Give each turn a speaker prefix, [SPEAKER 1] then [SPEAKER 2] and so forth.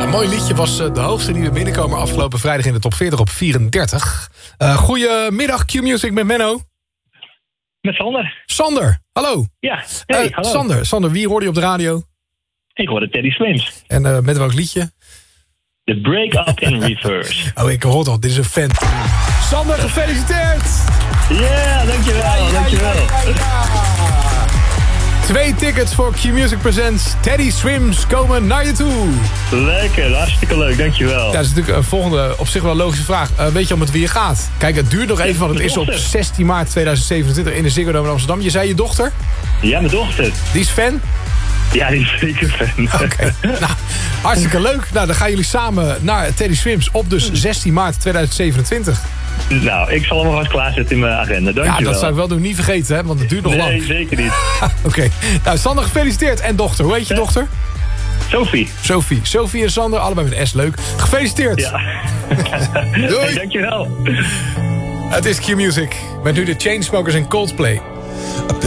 [SPEAKER 1] Mooi liedje, was de hoogste die we binnenkomen afgelopen vrijdag in de top 40 op 34. Goedemiddag, Q-Music met Menno.
[SPEAKER 2] Met Sander.
[SPEAKER 1] Sander, hallo.
[SPEAKER 2] Ja, hey, hallo.
[SPEAKER 1] Sander, wie hoorde je op de radio?
[SPEAKER 2] Ik hoorde Teddy Swims.
[SPEAKER 1] En met welk liedje?
[SPEAKER 2] The Break-Up in Reverse.
[SPEAKER 1] Oh, ik hoor het al, dit is een fan. Sander, gefeliciteerd!
[SPEAKER 2] Ja, dankjewel, dankjewel.
[SPEAKER 1] Ja. 2 tickets voor Q-Music Presents Teddy Swims komen naar je toe.
[SPEAKER 2] Lekker, hartstikke leuk, dankjewel.
[SPEAKER 1] Ja, dat is natuurlijk een volgende, op zich wel logische vraag. Weet je al met wie je gaat? Kijk, het duurt nog even, want het is op 16 maart 2027 in de Ziggo Dome in Amsterdam. Je zei je dochter?
[SPEAKER 2] Ja, mijn dochter.
[SPEAKER 1] Die is fan?
[SPEAKER 2] Ja, die is zeker fan.
[SPEAKER 1] Oké. Nou, hartstikke leuk. Nou, dan gaan jullie samen naar Teddy Swims op dus 16 maart 2027.
[SPEAKER 2] Nou, ik zal hem alvast klaarzetten in mijn agenda. Dankjewel.
[SPEAKER 1] Ja, dat zou ik wel doen. Niet vergeten, hè, want het duurt nog lang.
[SPEAKER 2] Nee, zeker niet.
[SPEAKER 1] Oké. Nou, Sander, gefeliciteerd. En dochter. Hoe heet je dochter?
[SPEAKER 2] Sophie.
[SPEAKER 1] Sophie en Sander, allebei met S. Leuk. Gefeliciteerd.
[SPEAKER 2] Ja.
[SPEAKER 1] Doei.
[SPEAKER 2] Hey, dankjewel.
[SPEAKER 1] Het is Q-Music. Met nu de Chainsmokers en Coldplay.